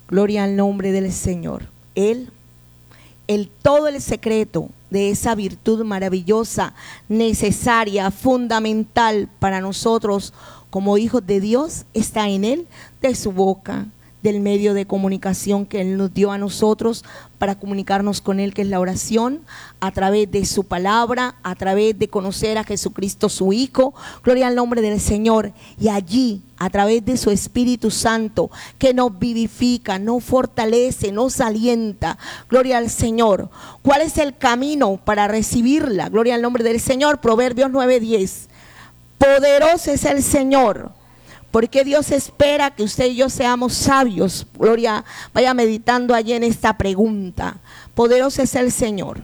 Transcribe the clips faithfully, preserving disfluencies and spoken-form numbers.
Gloria al nombre del Señor. Él, el todo el secreto de esa virtud maravillosa, necesaria, fundamental para nosotros como hijos de Dios, está en Él, de su boca, del medio de comunicación que Él nos dio a nosotros para comunicarnos con Él, que es la oración, a través de su palabra, a través de conocer a Jesucristo su Hijo. Gloria al nombre del Señor. Y allí, a través de su Espíritu Santo, que nos vivifica, nos fortalece, nos alienta. Gloria al Señor. ¿Cuál es el camino para recibirla? Gloria al nombre del Señor. Proverbios nueve diez. Poderoso es el Señor, porque Dios espera que usted y yo seamos sabios. Gloria, vaya meditando allí en esta pregunta. Poderoso es el Señor.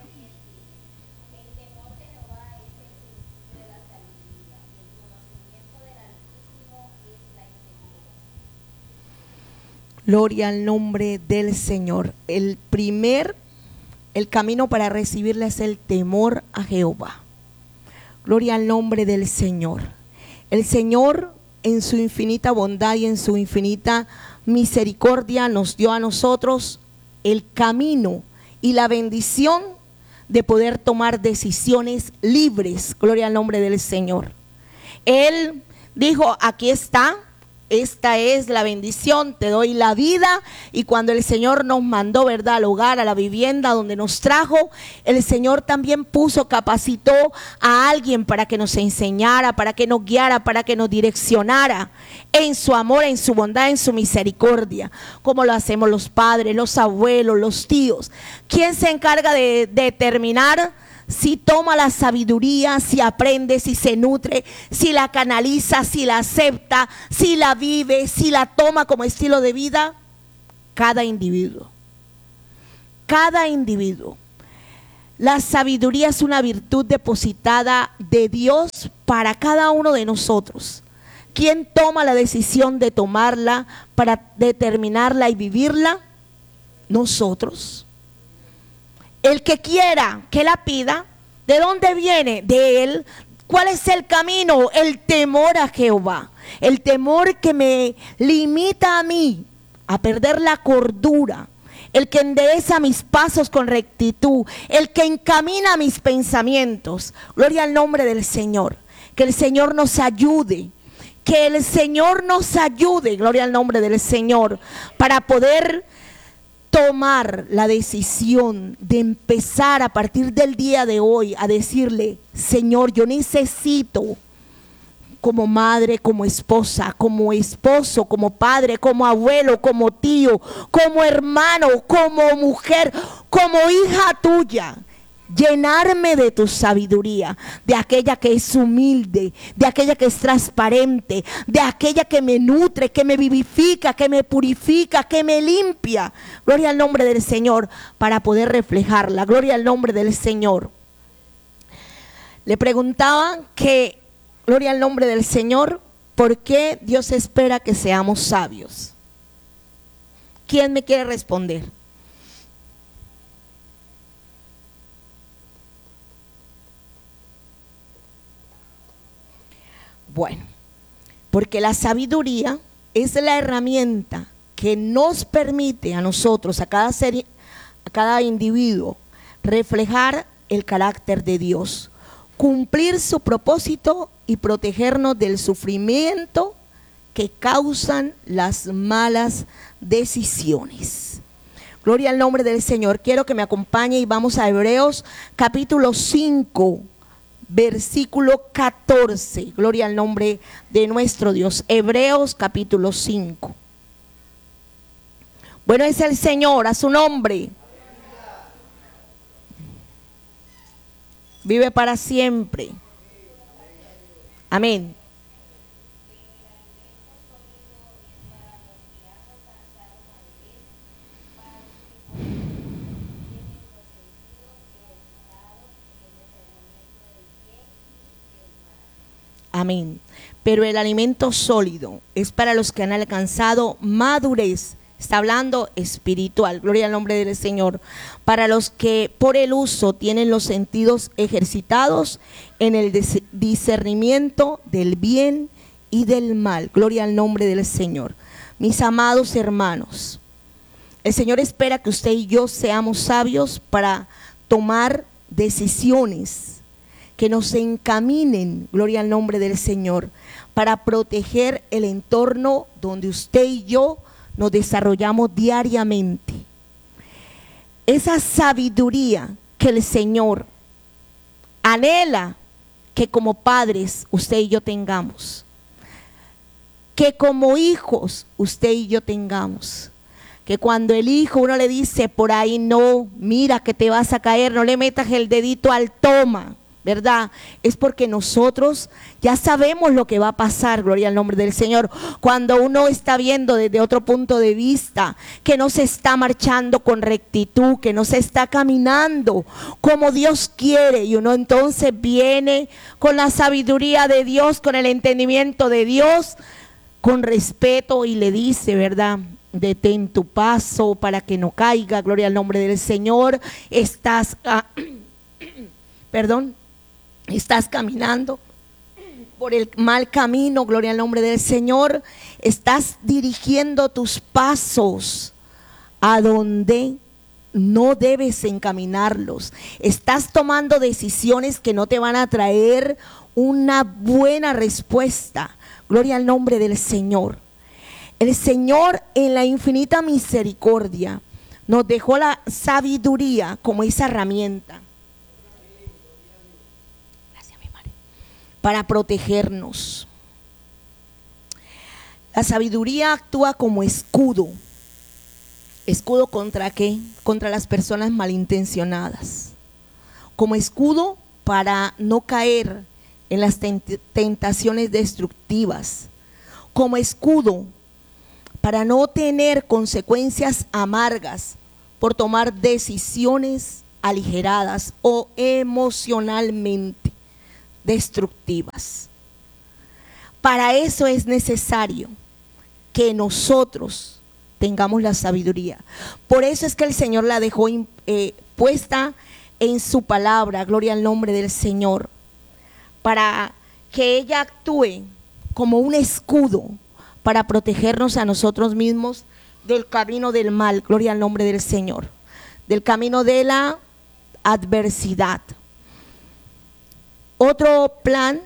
Gloria al nombre del Señor. El primer, el camino para recibirla es el temor a Jehová. Gloria al nombre del Señor. El Señor, en su infinita bondad y en su infinita misericordia, nos dio a nosotros el camino y la bendición de poder tomar decisiones libres. Gloria al nombre del Señor. Él dijo: aquí está, esta es la bendición, te doy la vida. Y cuando el Señor nos mandó, ¿verdad?, al hogar, a la vivienda donde nos trajo, el Señor también puso, capacitó a alguien para que nos enseñara, para que nos guiara, para que nos direccionara en su amor, en su bondad, en su misericordia, como lo hacemos los padres, los abuelos, los tíos. ¿Quién se encarga de determinar si toma la sabiduría, si aprende, si se nutre, si la canaliza, si la acepta, si la vive, si la toma como estilo de vida? Cada individuo. Cada individuo. La sabiduría es una virtud depositada de Dios para cada uno de nosotros. ¿Quién toma la decisión de tomarla para determinarla y vivirla? Nosotros. El que quiera que la pida. ¿De dónde viene? De Él. ¿Cuál es el camino? El temor a Jehová. El temor que me limita a mí a perder la cordura. El que endereza mis pasos con rectitud. El que encamina mis pensamientos. Gloria al nombre del Señor. Que el Señor nos ayude. Que el Señor nos ayude. Gloria al nombre del Señor. Para poder tomar la decisión de empezar a partir del día de hoy a decirle: Señor, yo necesito, como madre, como esposa, como esposo, como padre, como abuelo, como tío, como hermano, como mujer, como hija tuya, llenarme de tu sabiduría, de aquella que es humilde, de aquella que es transparente, de aquella que me nutre, que me vivifica, que me purifica, que me limpia. Gloria al nombre del Señor, para poder reflejarla. Gloria al nombre del Señor. Le preguntaban que, gloria al nombre del Señor, ¿por qué Dios espera que seamos sabios? ¿Quién me quiere responder? Bueno, porque la sabiduría es la herramienta que nos permite a nosotros, a cada ser, a cada individuo, reflejar el carácter de Dios, cumplir su propósito y protegernos del sufrimiento que causan las malas decisiones. Gloria al nombre del Señor. Quiero que me acompañe y vamos a Hebreos capítulo cinco. Versículo catorce, gloria al nombre de nuestro Dios. Hebreos capítulo cinco. Bueno es el Señor, a su nombre. Vive para siempre. Amén. Amén. Pero el alimento sólido es para los que han alcanzado madurez. Está hablando espiritual, gloria al nombre del Señor. Para los que por el uso tienen los sentidos ejercitados en el discernimiento del bien y del mal. Gloria al nombre del Señor. Mis amados hermanos, El Señor espera que usted y yo seamos sabios para tomar decisiones que nos encaminen, gloria al nombre del Señor, para proteger el entorno donde usted y yo nos desarrollamos diariamente. Esa sabiduría que el Señor anhela que como padres usted y yo tengamos, que como hijos usted y yo tengamos, que cuando el hijo uno le dice por ahí no, mira que te vas a caer, no le metas el dedito al toma, ¿verdad? Es porque nosotros ya sabemos lo que va a pasar, gloria al nombre del Señor. Cuando uno está viendo desde otro punto de vista que no se está marchando con rectitud, que no se está caminando como Dios quiere, y uno entonces viene con la sabiduría de Dios, con el entendimiento de Dios, con respeto, y le dice, ¿verdad? Detén tu paso para que no caiga, gloria al nombre del Señor. Estás, ah, perdón, estás caminando por el mal camino, gloria al nombre del Señor. Estás dirigiendo tus pasos a donde no debes encaminarlos. Estás tomando decisiones que no te van a traer una buena respuesta. Gloria al nombre del Señor. El Señor en la infinita misericordia nos dejó la sabiduría como esa herramienta. Gracias, mi madre. Para protegernos. La sabiduría actúa como escudo. ¿Escudo contra qué? Contra las personas malintencionadas. Como escudo para no caer en las tentaciones destructivas. Como escudo para no tener consecuencias amargas por tomar decisiones aligeradas o emocionalmente destructivas. Para eso es necesario que nosotros tengamos la sabiduría. Por eso es que el Señor la dejó eh, puesta en su palabra, gloria al nombre del Señor, para que ella actúe como un escudo para protegernos a nosotros mismos del camino del mal, gloria al nombre del Señor, del camino de la adversidad. Otro plan,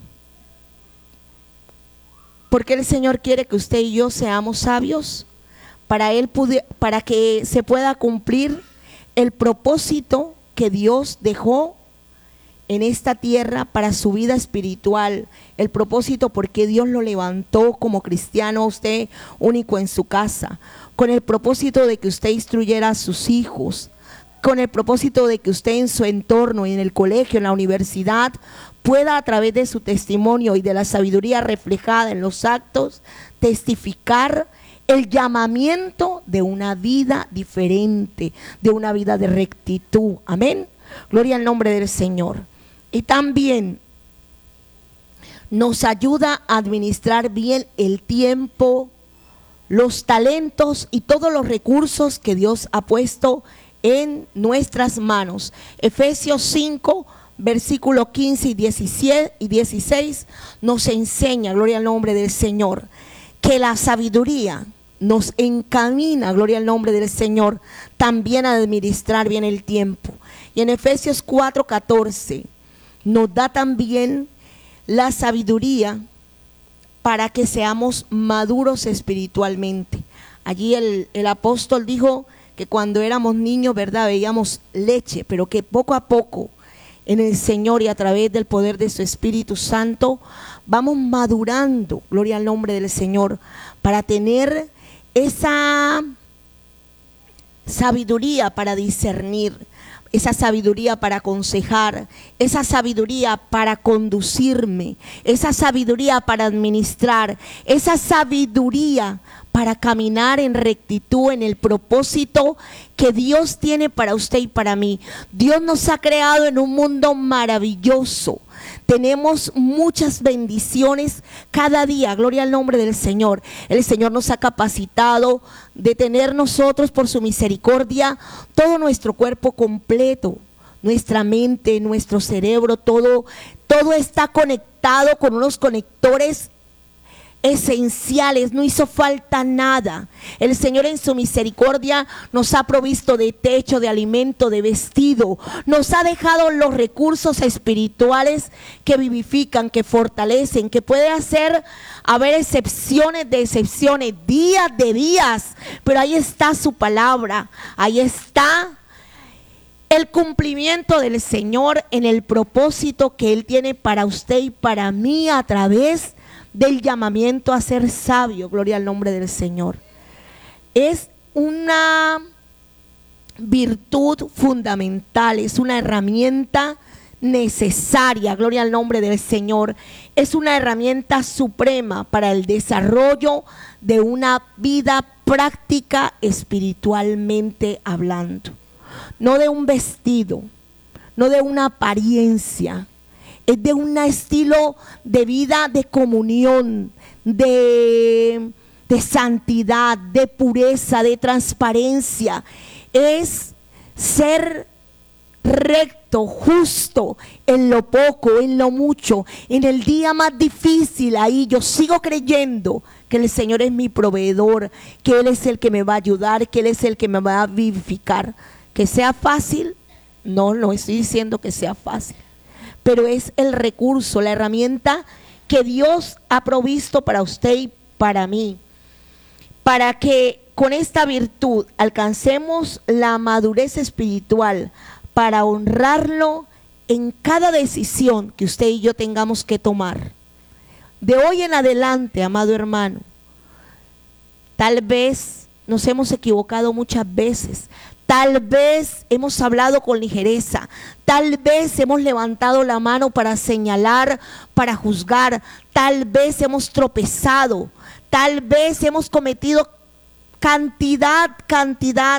porque el Señor quiere que usted y yo seamos sabios, para, él pude, para que se pueda cumplir el propósito que Dios dejó en esta tierra para su vida espiritual, el propósito porque Dios lo levantó como cristiano, usted único en su casa, con el propósito de que usted instruyera a sus hijos, con el propósito de que usted en su entorno, en el colegio, en la universidad, pueda a través de su testimonio y de la sabiduría reflejada en los actos, testificar el llamamiento de una vida diferente, de una vida de rectitud. Amén. Gloria al nombre del Señor. Y también nos ayuda a administrar bien el tiempo, los talentos y todos los recursos que Dios ha puesto en nuestras manos. Efesios cinco, versículo quince y diecisiete y dieciséis nos enseña, gloria al nombre del Señor, que la sabiduría nos encamina, gloria al nombre del Señor, también a administrar bien el tiempo. Y en Efesios cuatro, catorce nos da también la sabiduría para que seamos maduros espiritualmente. Allí el, el apóstol dijo que cuando éramos niños, ¿verdad?, veíamos leche, pero que poco a poco en el Señor y a través del poder de su Espíritu Santo vamos madurando, gloria al nombre del Señor, para tener esa sabiduría para discernir, esa sabiduría para aconsejar, esa sabiduría para conducirme, esa sabiduría para administrar, esa sabiduría para caminar en rectitud en el propósito que Dios tiene para usted y para mí. Dios nos ha creado en un mundo maravilloso. Tenemos muchas bendiciones cada día, gloria al nombre del Señor. El Señor nos ha capacitado de tener nosotros por su misericordia todo nuestro cuerpo completo, nuestra mente, nuestro cerebro, todo, todo está conectado con unos conectores esenciales, no hizo falta nada. El Señor en su misericordia nos ha provisto de techo, de alimento, de vestido. Nos ha dejado los recursos espirituales que vivifican, que fortalecen, que puede hacer haber excepciones de excepciones, días de días. Pero ahí está su palabra, ahí está el cumplimiento del Señor en el propósito que Él tiene para usted y para mí a través del llamamiento a ser sabio. Gloria al nombre del Señor. Es una virtud fundamental, es una herramienta necesaria. Gloria al nombre del Señor. Es una herramienta suprema para el desarrollo de una vida práctica espiritualmente hablando. No de un vestido, no de una apariencia, es de un estilo de vida de comunión, de, de santidad, de pureza, de transparencia. Es ser recto, justo en lo poco, en lo mucho, en el día más difícil. Ahí yo sigo creyendo que el Señor es mi proveedor, que Él es el que me va a ayudar, que Él es el que me va a vivificar. Que sea fácil, no, no estoy diciendo que sea fácil, pero es el recurso, la herramienta que Dios ha provisto para usted y para mí, para que con esta virtud alcancemos la madurez espiritual para honrarlo en cada decisión que usted y yo tengamos que tomar. De hoy en adelante, amado hermano, tal vez nos hemos equivocado muchas veces. Tal vez hemos hablado con ligereza, tal vez hemos levantado la mano para señalar, para juzgar, tal vez hemos tropezado, tal vez hemos cometido cantidad, cantidad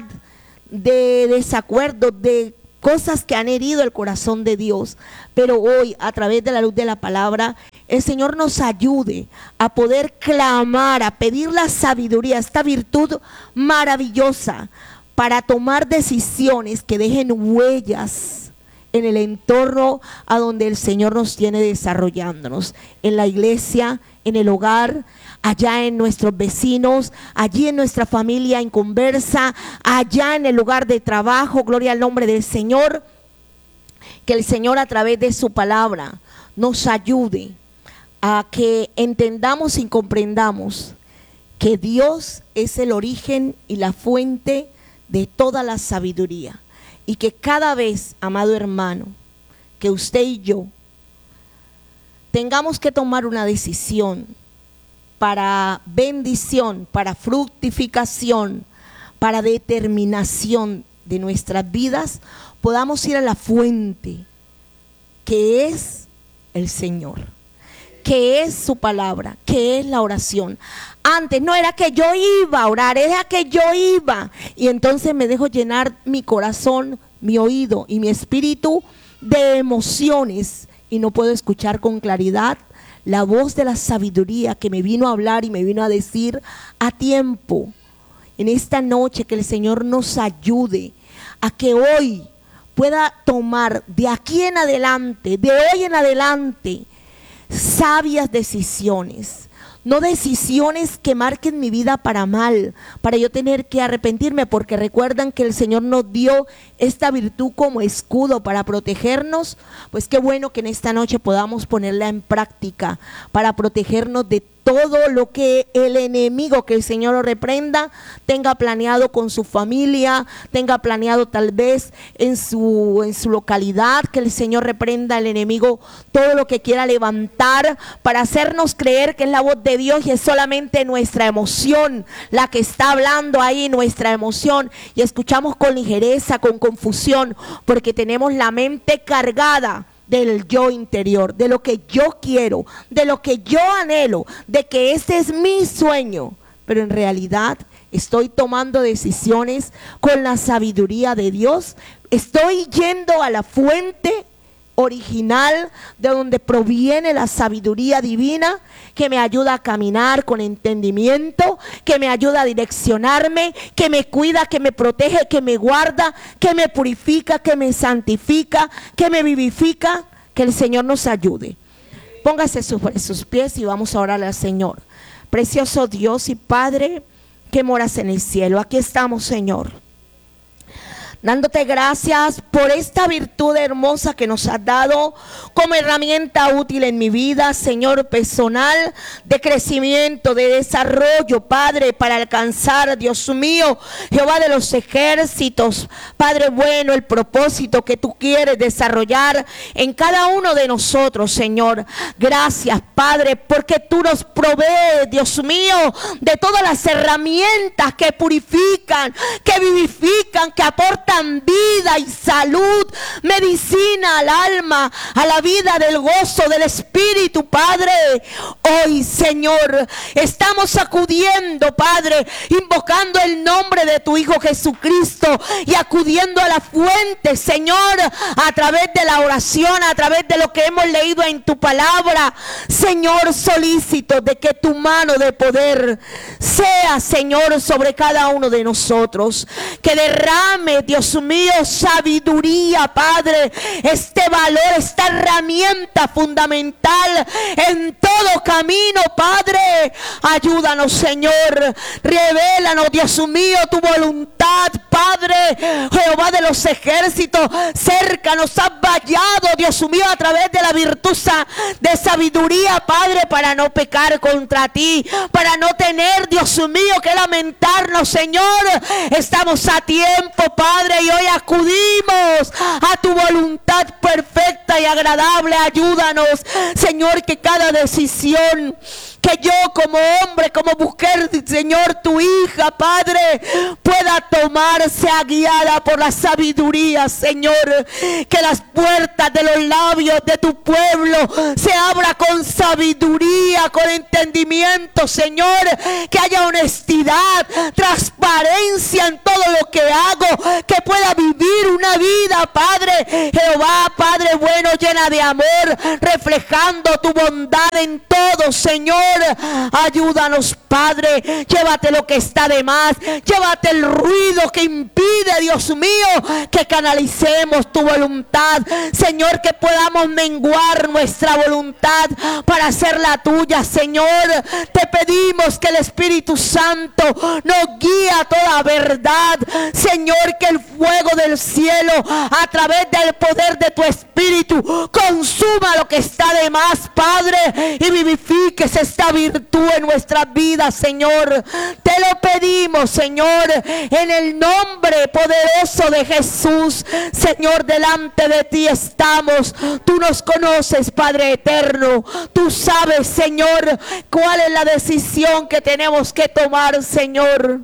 de desacuerdos, de cosas que han herido el corazón de Dios. Pero hoy, a través de la luz de la palabra, el Señor nos ayude a poder clamar, a pedir la sabiduría, esta virtud maravillosa, para tomar decisiones que dejen huellas en el entorno a donde el Señor nos tiene desarrollándonos, en la iglesia, en el hogar, allá en nuestros vecinos, allí en nuestra familia en conversa, allá en el lugar de trabajo. Gloria al nombre del Señor. Que el Señor a través de su palabra nos ayude a que entendamos y comprendamos que Dios es el origen y la fuente de toda la sabiduría, y que cada vez, amado hermano, que usted y yo tengamos que tomar una decisión para bendición, para fructificación, para determinación de nuestras vidas, podamos ir a la fuente que es el Señor, que es su palabra, que es la oración. Antes no era que yo iba a orar, era que yo iba. Y entonces me dejo llenar mi corazón, mi oído y mi espíritu de emociones y no puedo escuchar con claridad la voz de la sabiduría que me vino a hablar y me vino a decir a tiempo. En esta noche que el Señor nos ayude a que hoy pueda tomar de aquí en adelante, de hoy en adelante, sabias decisiones. No decisiones que marquen mi vida para mal, para yo tener que arrepentirme, porque recuerdan que el Señor nos dio esta virtud como escudo para protegernos. Pues qué bueno que en esta noche podamos ponerla en práctica para protegernos de todo lo que el enemigo, que el Señor lo reprenda, tenga planeado con su familia, tenga planeado tal vez en su, en su localidad. Que el Señor reprenda al enemigo todo lo que quiera levantar para hacernos creer que es la voz de Dios y es solamente nuestra emoción la que está hablando ahí, nuestra emoción, y escuchamos con ligereza, con confusión, porque tenemos la mente cargada del yo interior, de lo que yo quiero, de lo que yo anhelo, de que este es mi sueño, pero en realidad estoy tomando decisiones con la sabiduría de Dios. Estoy yendo a la fuente original de donde proviene la sabiduría divina, que me ayuda a caminar con entendimiento, que me ayuda a direccionarme, que me cuida, que me protege, que me guarda, que me purifica, que me santifica, que me vivifica. Que el Señor nos ayude. Póngase sobre sus pies y vamos a orar al Señor. precioso Dios y Padre que moras en el cielo. Aquí estamos, Señor, dándote gracias por esta virtud hermosa que nos has dado como herramienta útil en mi vida, Señor, personal, de crecimiento, de desarrollo, Padre, para alcanzar, Dios mío, Jehová de los ejércitos, Padre bueno, el propósito que tú quieres desarrollar en cada uno de nosotros, Señor. Gracias, Padre, porque tú nos provees, Dios mío, de todas las herramientas que purifican, que vivifican, que aportan vida y salud, medicina al alma, a la vida del gozo del Espíritu, Padre. Hoy, Señor, estamos acudiendo, Padre, invocando el nombre de tu Hijo Jesucristo y acudiendo a la fuente, Señor, a través de la oración, a través de lo que hemos leído en tu palabra, Señor, solícito de que tu mano de poder sea, Señor, sobre cada uno de nosotros, que derrame, Dios mío, sabiduría, Padre, este valor, esta herramienta fundamental en todo camino, Padre. Ayúdanos, Señor, revélanos, Dios mío, tu voluntad, Padre, Jehová de los ejércitos. Cerca nos has vallado, Dios mío, a través de la virtud de sabiduría, Padre, para no pecar contra ti, para no tener, Dios mío, que lamentarnos, Señor. Estamos a tiempo, Padre, y hoy acudimos a tu voluntad perfecta y agradable. Ayúdanos, Señor, que cada decisión que yo como hombre, como mujer, Señor, tu hija, Padre, pueda tomar, sea guiada por la sabiduría, Señor. Que las puertas de los labios de tu pueblo se abra con sabiduría, con entendimiento, Señor. Que haya honestidad, transparencia en todo lo que hago, que pueda vivir una vida, Padre, Jehová, Padre bueno, llena de amor, reflejando tu bondad en todo, Señor. Ayúdanos, Padre, llévate lo que está de más, llévate el ruido que impide, Dios mío, que canalicemos tu voluntad, Señor, que podamos menguar nuestra voluntad para hacer la tuya, Señor. Te pedimos que el Espíritu Santo nos guíe a toda verdad, Señor, que el fuego del cielo, a través del poder de tu Espíritu, consuma lo que está de más, Padre, y vivifique esta virtud en nuestras vidas, Señor. Te lo pedimos, Señor, en el nombre poderoso de Jesús. Señor, delante de ti estamos. Tú nos conoces, Padre eterno. Tú sabes, Señor, cuál es la decisión que tenemos que tomar, Señor.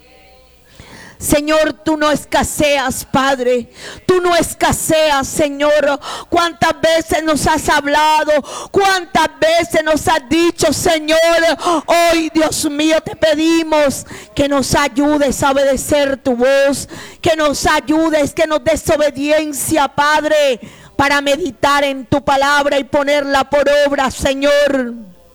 Señor, tú no escaseas, Padre. Tú no escaseas, Señor. Cuántas veces nos has hablado, cuántas veces nos has dicho, Señor. Hoy, Dios mío, te pedimos que nos ayudes a obedecer tu voz, que nos ayudes, que nos des obediencia, Padre, para meditar en tu palabra y ponerla por obra, Señor.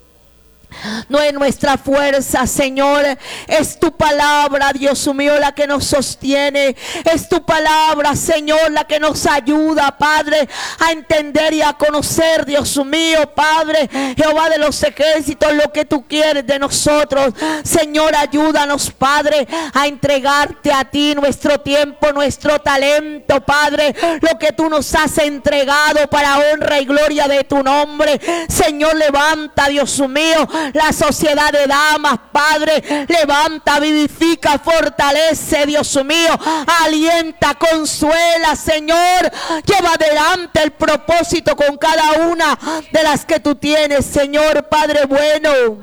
No es nuestra fuerza, Señor, es tu palabra, Dios mío, la que nos sostiene. Es tu palabra, Señor, la que nos ayuda, Padre, a entender y a conocer, Dios mío, Padre, Jehová de los ejércitos, lo que tú quieres de nosotros. Señor, ayúdanos, Padre, a entregarte a ti nuestro tiempo, nuestro talento, Padre, lo que tú nos has entregado para honra y gloria de tu nombre. Señor, levanta, Dios mío, la sociedad de damas, Padre. Levanta, vivifica, fortalece, Dios mío. Alienta, consuela, Señor. Lleva adelante el propósito con cada una de las que tú tienes, Señor, Padre bueno.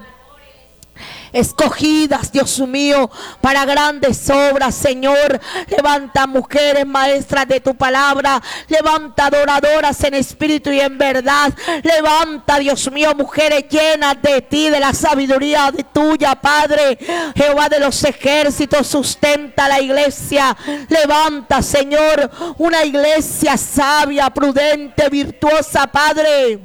Escogidas, Dios mío, para grandes obras, Señor. Levanta mujeres maestras de tu palabra. Levanta adoradoras en espíritu y en verdad. Levanta, Dios mío, mujeres llenas de ti, de la sabiduría de tuya, Padre. Jehová de los ejércitos, sustenta la iglesia. Levanta, Señor, una iglesia sabia, prudente, virtuosa, Padre,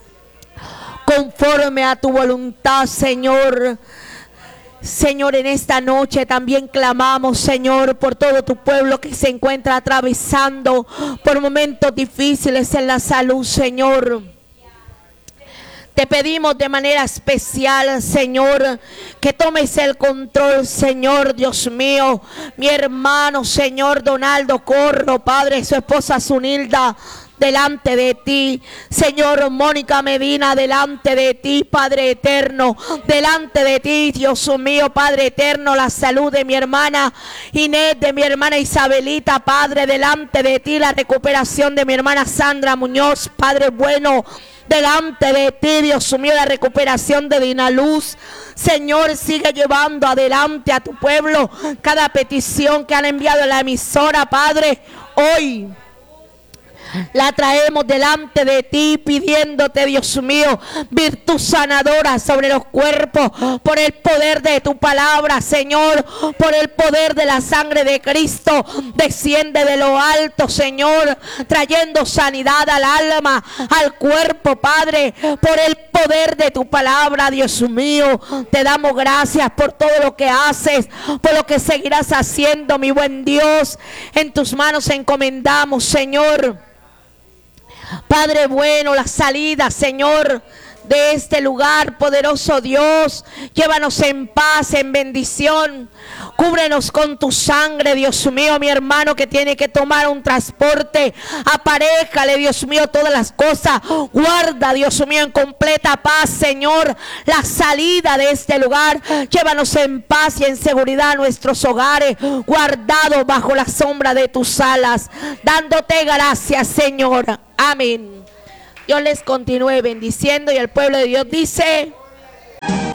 conforme a tu voluntad, Señor. Señor, en esta noche también clamamos, Señor, por todo tu pueblo que se encuentra atravesando por momentos difíciles en la salud, Señor. Te pedimos de manera especial, Señor, que tomes el control, Señor, Dios mío. Mi hermano, Señor, Donaldo Corro, Padre, su esposa Zunilda, delante de ti, Señor. Mónica Medina, delante de ti, Padre eterno, delante de ti, Dios mío, Padre eterno. La salud de mi hermana Inés, de mi hermana Isabelita, Padre, delante de ti. La recuperación de mi hermana Sandra Muñoz, Padre bueno, delante de ti, Dios mío. La recuperación de Dina Luz, Señor, sigue llevando adelante a tu pueblo cada petición que han enviado a la emisora, Padre. Hoy la traemos delante de ti, pidiéndote, Dios mío, virtud sanadora sobre los cuerpos, por el poder de tu palabra, Señor, por el poder de la sangre de Cristo. Desciende de lo alto, Señor, trayendo sanidad al alma, al cuerpo, Padre, por el poder de tu palabra, Dios mío. Te damos gracias por todo lo que haces, por lo que seguirás haciendo, mi buen Dios. En tus manos encomendamos, Señor, Padre bueno, la salida, Señor, de este lugar, poderoso Dios. Llévanos en paz, en bendición. Cúbrenos con tu sangre, Dios mío. Mi hermano que tiene que tomar un transporte, aparéjale, Dios mío, todas las cosas. Guarda, Dios mío, en completa paz, Señor, la salida de este lugar. Llévanos en paz y en seguridad a nuestros hogares, guardados bajo la sombra de tus alas, dándote gracias, Señor. Amén. Dios les continúe bendiciendo, y el pueblo de Dios dice...